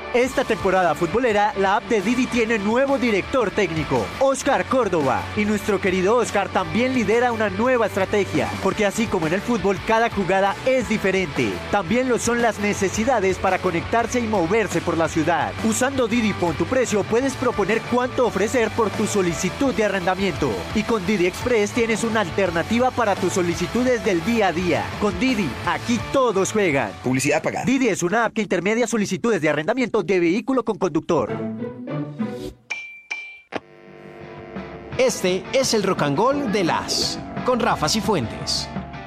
Esta temporada futbolera, la app de Didi tiene nuevo director técnico, Oscar Córdoba. Y nuestro querido Oscar también lidera una nueva estrategia, porque así como en el fútbol, cada jugada es diferente. También lo son las necesidades para conectarse y moverse por la ciudad. Usando Didi Pon tu precio, puedes proponer cuánto ofrecer por tu solicitud de arrendamiento. Y con Didi Express tienes una alternativa para tus solicitudes del día a día. Con Didi, aquí todos juegan. Publicidad pagada. Didi es una app que intermedia solicitudes de arrendamiento de vehículo con conductor. Este es el Rock and Roll de las con Rafa Cifuentes.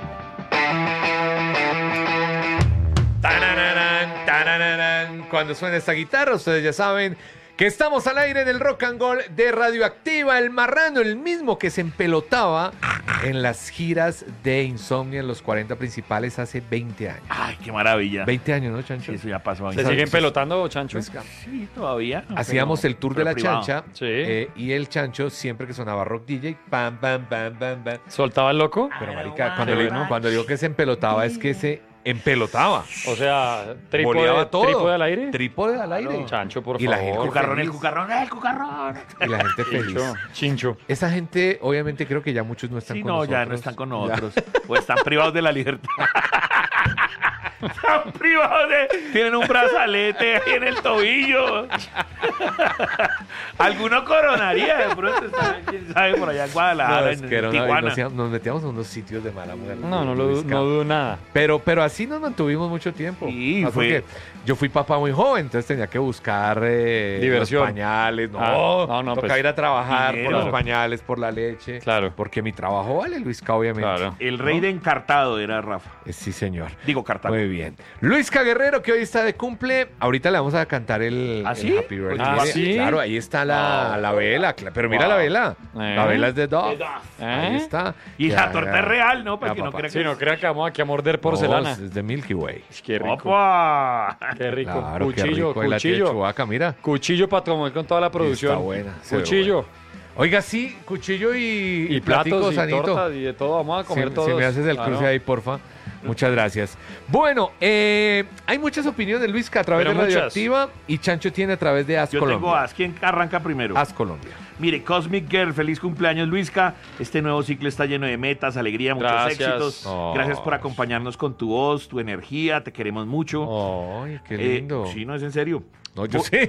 Tarararán, tarararán. Cuando suena esta guitarra, ustedes ya saben que estamos al aire del Rock and Roll de Radioactiva. El marrano, el mismo que se empelotaba en las giras de Insomnia en los 40 principales hace 20 años. Ay, qué maravilla. 20 años, ¿no, Chancho? Sí, eso ya pasó. ¿Se siguen pelotando, Chancho? Sí, todavía. Hacíamos el tour de la privado. Chancha. Sí. Y el Chancho, siempre que sonaba rock DJ, pam, pam, pam, pam, pam. ¿Soltaba el loco? Pero, marica, cuando digo que se empelotaba, es que se empelotaba. O sea, Boleaba todo. ¿trípode al aire? Trípode al aire. Chancho, por Y la favor. gente Cucarrón, el feliz. cucarrón, el cucarrón. Y la gente feliz. Chincho. Esa gente, obviamente, creo que ya muchos no están Sí, con no, nosotros. ya no están con nosotros. O están privados de la libertad. Están privados de... Tienen un brazalete ahí en el tobillo. Alguno coronaría de pronto. Quién sabe, por allá en Guadalajara, No, es que era en una- Tijuana. nos metíamos en unos sitios de mala muerte. No Luis Ca. dudo nada. Pero así nos mantuvimos mucho tiempo. Sí, Más fue- porque yo fui papá muy joven, entonces tenía que buscar Diversión. los pañales. No, No, toca pues, ir a trabajar dinero. por los pañales, por la leche. Claro. Porque mi trabajo vale, Luisca, obviamente. Claro. El rey de Encartado era Rafa. Sí, señor. Digo, Cartago. Muy bien. Luisca Guerrero, que hoy está de cumple. Ahorita le vamos a cantar el, ¿Ah, el sí? Happy Birthday. ¿Ah, sí? Claro, ahí está la vela. Pero mira la vela. La vela es de Dove. Ahí está. Y Ya, la torta ya. es real, ¿no? Para Ya, que no papá. crea Sí, que... no crea que vamos aquí a morder porcelana. No, es de Milky Way. Qué rico. ¡Opa! Qué rico. Claro, qué Cuchillo, rico. La tía de cuchillo. Chewbacca, mira. Cuchillo para comer con toda la producción. Está buena. se ve Cuchillo. buena. Oiga, sí, cuchillo Y platico platos y sanito. tortas y de todo. Vamos a comer Si todos. me haces el Claro. cruce ahí, porfa. Muchas gracias. Bueno, hay muchas opiniones, Luisca, a través Pero de muchas. Radioactiva y Chancho tiene a través de As Yo Colombia. tengo As. ¿Quién arranca primero? As Colombia. Mire, Cosmic Girl, feliz cumpleaños, Luisca. Este nuevo ciclo está lleno de metas, alegría, muchos Gracias. éxitos. Oh. Gracias por acompañarnos con tu voz, tu energía. Te queremos mucho. Ay, qué lindo. Sí, no es en serio. No, yo sé.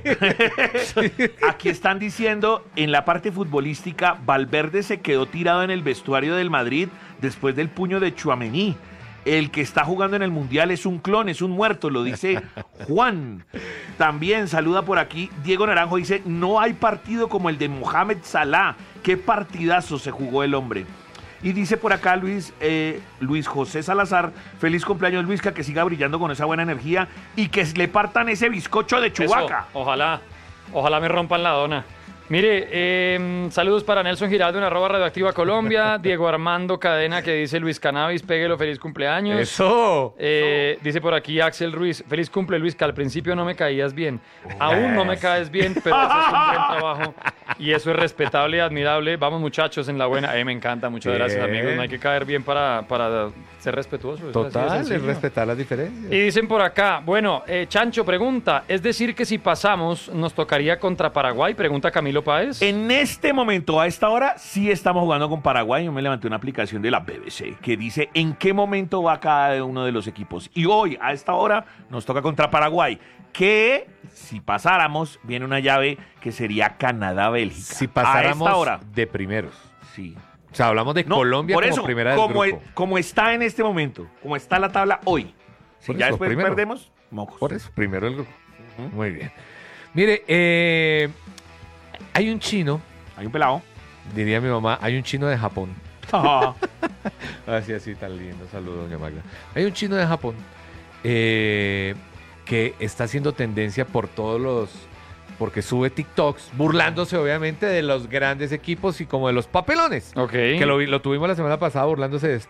Aquí están diciendo, en la parte futbolística, Valverde se quedó tirado en el vestuario del Madrid después del puño de Tchouaméni. El que está jugando en el Mundial es un clon, es un muerto, lo dice Juan. También saluda por aquí Diego Naranjo, dice, no hay partido como el de Mohamed Salah. Qué partidazo se jugó el hombre. Y dice por acá Luis José Salazar, feliz cumpleaños Luisca, que siga brillando con esa buena energía y que le partan ese bizcocho de Chewbacca. Eso, ojalá me rompan la dona. Mire, saludos para Nelson Giraldo en @Radioactiva Colombia, Diego Armando Cadena que dice Luis Cannabis, péguelo, feliz cumpleaños. Eso. Dice por aquí Axel Ruiz, feliz cumple Luis, que al principio no me caías bien. Aún no me caes bien, pero haces un buen trabajo y eso es respetable y admirable. Vamos muchachos en la buena. Me encanta, muchas Bien. gracias amigos. No hay que caer bien para ser respetuoso. Eso es así de Total, es sencillo. respetar las diferencias. Y dicen por acá, bueno, Chancho pregunta, ¿es decir que si pasamos nos tocaría contra Paraguay? Pregunta Camilo Páez. En este momento, a esta hora, sí estamos jugando con Paraguay. Yo me levanté una aplicación de la BBC que dice en qué momento va cada uno de los equipos. Y hoy, a esta hora, nos toca contra Paraguay. Que si pasáramos, viene una llave que sería Canadá-Bélgica. Si pasáramos a esta hora. de primeros. Sí. O sea, hablamos de No, Colombia por como eso, primera del como, grupo. como está en este momento, como está la tabla hoy. Si Por ya eso, después primero. perdemos, mocos. Por eso, primero el grupo. Muy bien. Mire, hay un chino, Hay un pelado. diría mi mamá, hay un chino de Japón. Ah, Así, tan lindo. Saludos, doña Magda. Hay un chino de Japón que está haciendo tendencia por todos los... Porque sube TikToks, burlándose obviamente de los grandes equipos y como de los papelones. Ok. Que lo tuvimos la semana pasada burlándose